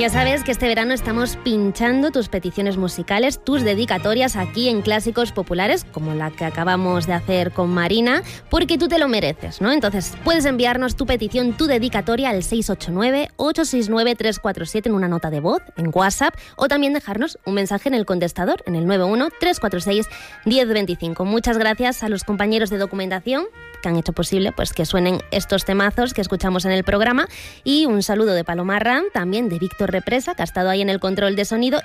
Ya sabes que este verano estamos pinchando tus peticiones musicales, tus dedicatorias aquí en Clásicos Populares, como la que acabamos de hacer con Marina, porque tú te lo mereces, ¿no? Entonces puedes enviarnos tu petición, tu dedicatoria al 689-869-347 en una nota de voz, en WhatsApp, o también dejarnos un mensaje en el contestador, en el 91-346-1025. Muchas gracias a los compañeros de documentación que han hecho posible pues que suenen estos temazos que escuchamos en el programa, y un saludo de Paloma Ram, también de Víctor Represa, que ha estado ahí en el control de sonido,